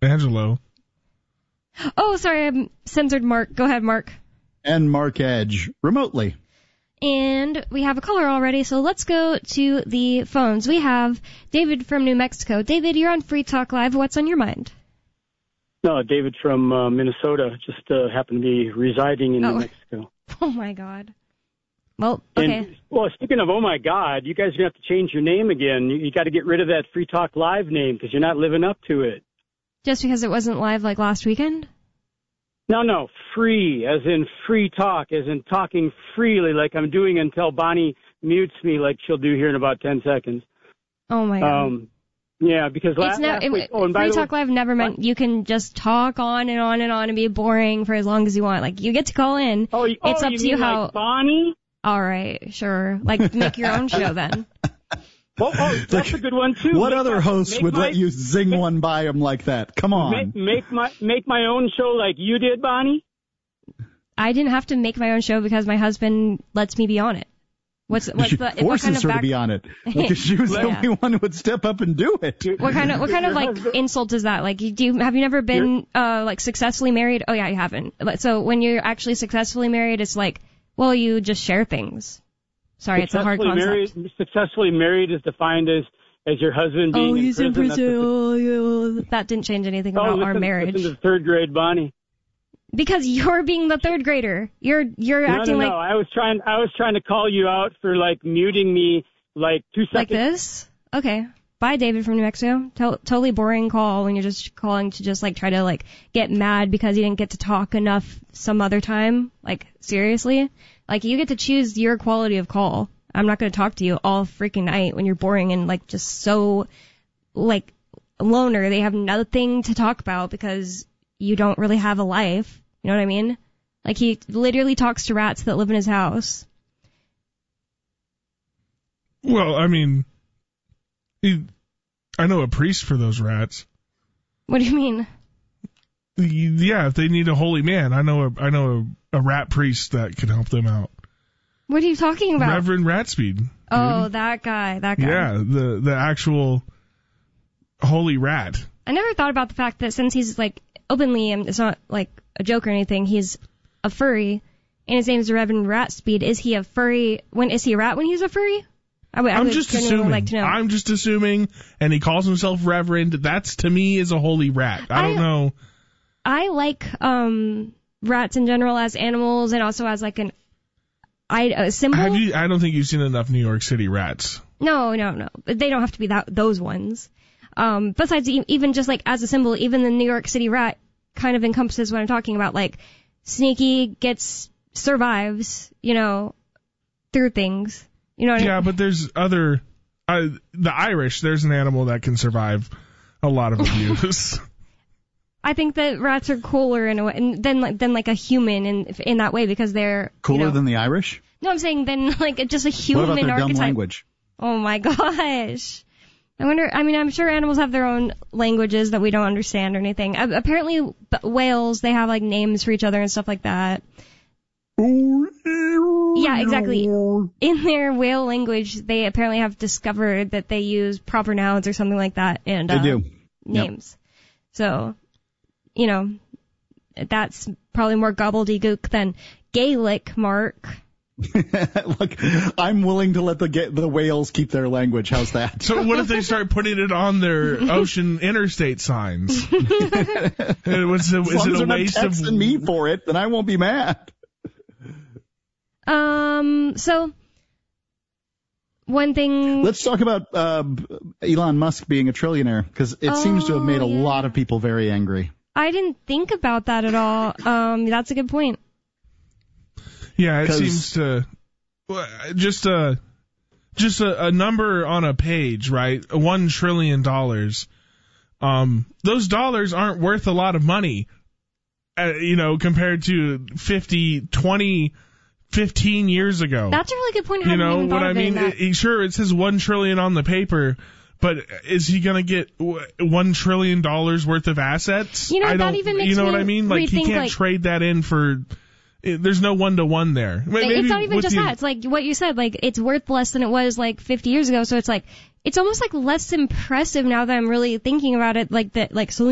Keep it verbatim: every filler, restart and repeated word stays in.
Angelo. Oh, sorry, I censored Mark. Go ahead, Mark. And Mark Edge, remotely. And we have a caller already, so let's go to the phones. We have David from New Mexico. David, you're on Free Talk Live. What's on your mind? No, David from uh, Minnesota. Just uh, happened to be residing in oh. New Mexico. Oh, my God. Well, okay. And, well, speaking of, oh, my God, you guys are going to have to change your name again. You, you got to get rid of that Free Talk Live name because you're not living up to it. Just because it wasn't live like last weekend? No, no, free, as in free talk, as in talking freely like I'm doing until Bonnie mutes me like she'll do here in about ten seconds. Oh, my God. Um, yeah, because last, it's ne- last it, week... Oh, and by Free the Talk way, Live never meant you can just talk on and on and on and be boring for as long as you want. Like, you get to call in. Oh, you, it's oh, up you to mean you how... like Bonnie? All right, sure. Like, make your own show then. Oh, oh, that's a good one, too. What make other my, host would my, let you zing make, one by him like that? Come on. Make, make my make my own show like you did, Bonnie? I didn't have to make my own show because my husband lets me be on it. What's what's she the forces what kind of her back... to be on it because she was yeah. the only one who would step up and do it. What kind of what kind of like insult is that? Like, do you have you never been uh like successfully married? Oh yeah, you haven't. So when you're actually successfully married, it's like, well, you just share things. Sorry, it's a hard concept. Married, successfully married is defined as as your husband being oh, in he's prison. in prison. The... Oh, yeah. That didn't change anything about oh, listen, our marriage. Listen to third grade Bonnie. Because you're being the third grader. You're you're no, acting no, no. like I was trying I was trying to call you out for like muting me like two seconds. Like this? Okay. Bye, David from New Mexico. To- totally boring call when you're just calling to just like try to like get mad because you didn't get to talk enough some other time. Like, seriously? Like, you get to choose your quality of call. I'm not going to talk to you all freaking night when you're boring and like just so like loner. They have nothing to talk about because you don't really have a life. You know what I mean? Like, he literally talks to rats that live in his house. Well, I mean, he, I know a priest for those rats. What do you mean? Yeah, if they need a holy man, I know a I know a, a rat priest that can help them out. What are you talking about? Reverend Ratspeed. Dude. Oh, that guy, that guy. Yeah, the the actual holy rat. I never thought about the fact that since he's like openly, and it's not like a joke or anything, he's a furry, and his name is Reverend Ratspeed. Is he a furry? When is he a rat when he's a furry? I would, I I'm would just assuming. Like to know. I'm just assuming, and he calls himself Reverend. That's to me is a holy rat. I don't I, know. I like um rats in general as animals, and also as like an I a symbol. Have you? I don't think you've seen enough New York City rats. No, no, no. They don't have to be that those ones. Um, besides, even just like as a symbol, even the New York City rat kind of encompasses what I'm talking about. Like, sneaky, gets, survives, you know, through things. You know what yeah, I mean? but there's other, uh, the Irish, there's an animal that can survive a lot of abuse. I think that rats are cooler in a way, and than like than like a human in in that way because they're cooler you know, than the Irish. No, I'm saying than like just a human what about their archetype. dumb language? Oh my gosh. I wonder, I mean, I'm sure animals have their own languages that we don't understand or anything. Uh, apparently, b- whales, they have, like, names for each other and stuff like that. Yeah, exactly. In their whale language, they apparently have discovered that they use proper nouns or something like that and uh, they do. names. Yep. So, you know, that's probably more gobbledygook than Gaelic, Mark. Look, I'm willing to let the the whales keep their language. How's that? So what if they start putting it on their ocean interstate signs? it was a, as is long it as a they're waste not of texting me for it, then I won't be mad. Um. So one thing. Let's talk about uh, Elon Musk being a trillionaire because it oh, seems to have made a yeah. lot of people very angry. I didn't think about that at all. Um. That's a good point. Yeah, it seems to just a just a, a number on a page, right? One trillion dollars. Um, those dollars aren't worth a lot of money, uh, you know, compared to fifty, twenty, fifteen years ago. That's a really good point. I you know even what I mean? It, it, sure, it says one trillion on the paper. But is he going to get one trillion dollars worth of assets? You know, I that don't, even makes you know me what I mean? Like, he can't like, trade that in for. There's no one-to-one there. Maybe it's not even just the, that. It's like what you said. Like, it's worth less than it was like fifty years ago. So it's like, it's almost like less impressive now that I'm really thinking about it. Like that, like, so